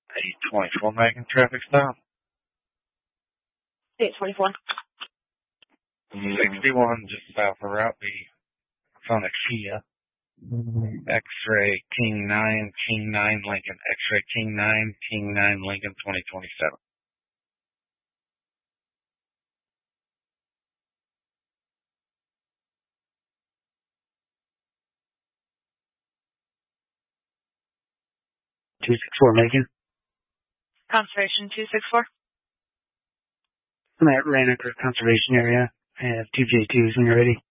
824 Megan, traffic stop. 824. 61, just south of Route B. Found a Kia. X-ray King 9, King 9 Lincoln. X-ray King 9, King 9 Lincoln 2027. Megan. Conservation 264. I'm at Ranaker Conservation Area. I have two J2s when you're ready.